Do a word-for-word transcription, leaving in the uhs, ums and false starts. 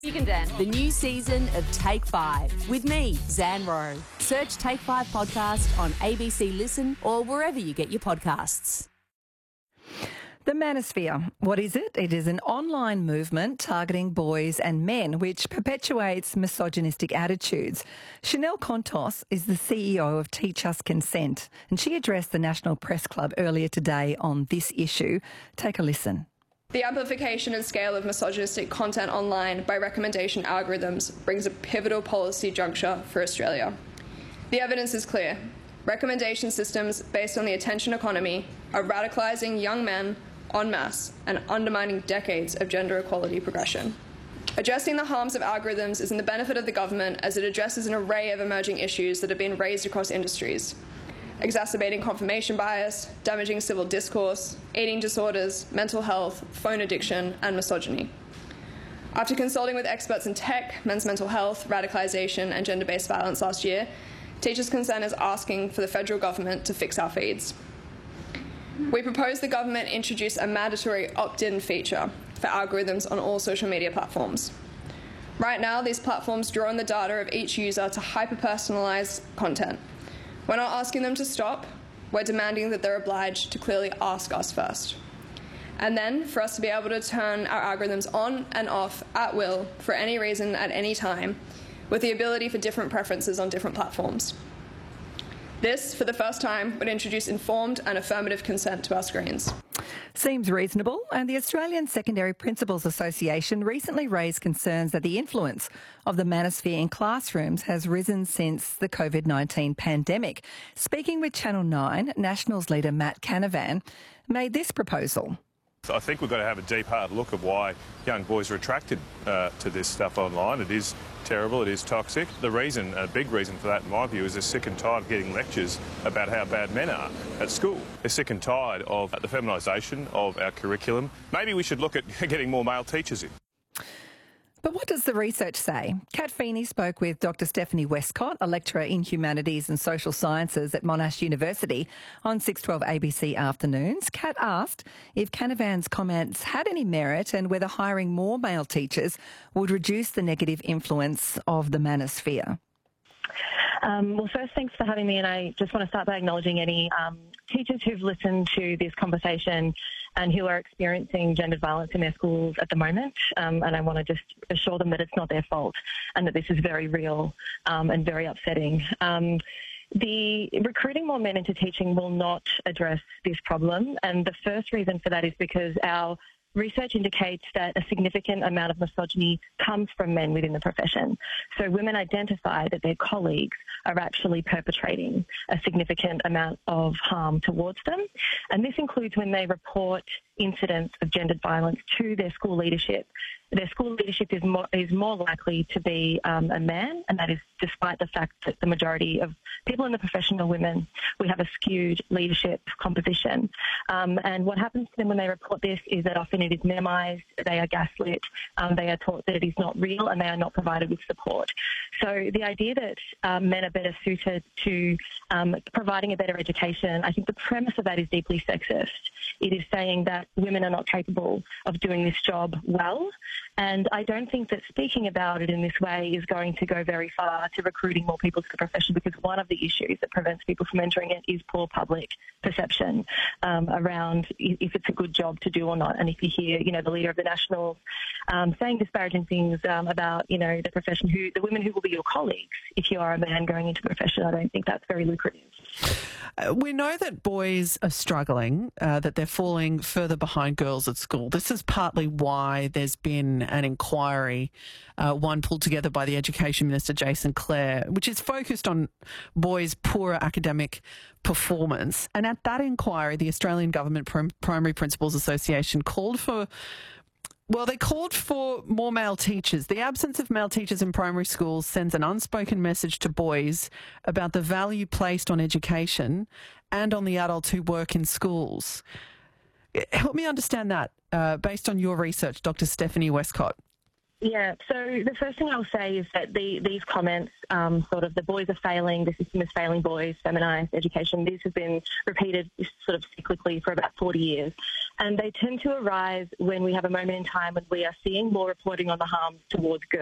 You can dance. The new season of Take Five with me, Zan Rowe. Search Take Five podcast on A B C Listen or wherever you get your podcasts. The Manosphere. What is it? It is an online movement targeting boys and men which perpetuates misogynistic attitudes. Chanel Contos is the C E O of Teach Us Consent, and she addressed the National Press Club earlier today on this issue. Take a listen. The amplification and scale of misogynistic content online by recommendation algorithms brings a pivotal policy juncture for Australia. The evidence is clear. Recommendation systems based on the attention economy are radicalising young men en masse and undermining decades of gender equality progression. Addressing the harms of algorithms is in the benefit of the government as it addresses an array of emerging issues that have been raised across industries. Exacerbating confirmation bias, damaging civil discourse, eating disorders, mental health, phone addiction, and misogyny. After consulting with experts in tech, men's mental health, radicalisation, and gender-based violence last year, Teach Us Consent is asking for the federal government to fix our feeds. We propose the government introduce a mandatory opt-in feature for algorithms on all social media platforms. Right now, these platforms draw on the data of each user to hyper-personalise content. We're not asking them to stop, we're demanding that they're obliged to clearly ask us first. And then, for us to be able to turn our algorithms on and off at will for any reason at any time, with the ability for different preferences on different platforms. This, for the first time, would introduce informed and affirmative consent to our screens. Seems reasonable, and the Australian Secondary Principals Association recently raised concerns that the influence of the manosphere in classrooms has risen since the COVID nineteen pandemic. Speaking with Channel nine, Nationals leader Matt Canavan made this proposal. I think we've got to have a deep, hard look at why young boys are attracted uh, to this stuff online. It is terrible, it is toxic. The reason, a big reason for that in my view, is they're sick and tired of getting lectures about how bad men are at school. They're sick and tired of the feminisation of our curriculum. Maybe we should look at getting more male teachers in. But what does the research say? Kat Feeney spoke with Doctor Stephanie Westcott, a lecturer in Humanities and Social Sciences at Monash University, on six twelve A B C Afternoons. Kat asked if Canavan's comments had any merit and whether hiring more male teachers would reduce the negative influence of the manosphere. Um, well, first, thanks for having me, and I just want to start by acknowledging any um, teachers who've listened to this conversation and who are experiencing gendered violence in their schools at the moment, um, and I want to just assure them that it's not their fault and that this is very real um, and very upsetting. Um, The recruiting more men into teaching will not address this problem, and the first reason for that is because our research indicates that a significant amount of misogyny comes from men within the profession. So women identify that their colleagues are actually perpetrating a significant amount of harm towards them. And this includes when they report incidents of gendered violence to their school leadership. Their school leadership is more, is more likely to be um, a man, and that is despite the fact that the majority of people in the profession are women. We have a skewed leadership composition. Um, and what happens to them when they report this is that often it is minimised, they are gaslit, um, they are taught that it is not real, and they are not provided with support. So the idea that um, men are better suited to um, providing a better education, I think the premise of that is deeply sexist. It is saying that women are not capable of doing this job well. And I don't think that speaking about it in this way is going to go very far to recruiting more people to the profession, because one of the issues that prevents people from entering it is poor public perception um, around if it's a good job to do or not. And if you hear, you know, the leader of the Nationals um, saying disparaging things um, about, you know, the profession, who the women who will be your colleagues if you are a man going into the profession, I don't think that's very lucrative. Uh, we know that boys are struggling, uh, that they're falling further behind girls at school. This is partly why there's been an inquiry, uh, one pulled together by the Education Minister, Jason Clare, which is focused on boys' poorer academic performance. And at that inquiry, the Australian Government Prim- Primary Principals Association called for Well, they called for more male teachers. The absence of male teachers in primary schools sends an unspoken message to boys about the value placed on education and on the adults who work in schools. Help me understand that, uh, based on your research, Doctor Stephanie Westcott. Yeah, so the first thing I'll say is that the, these comments, um, sort of the boys are failing, the system is failing boys, feminised education, these have been repeated sort of cyclically for about forty years. And they tend to arise when we have a moment in time when we are seeing more reporting on the harms towards girls.